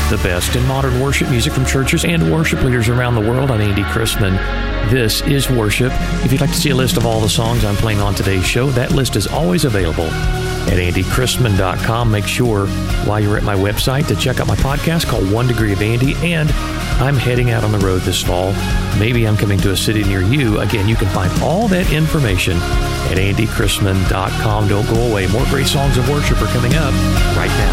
the best in modern worship music from churches and worship leaders around the world. I'm Andy Christman. This is Worship. If you'd like to see a list of all the songs I'm playing on today's show, that list is always available at andychristman.com. Make sure while you're at my website to check out my podcast called One Degree of Andy, and I'm heading out on the road this fall. Maybe I'm coming to a city near you. Again, you can find all that information at andychristman.com. Don't go away. More great songs of worship are coming up right now.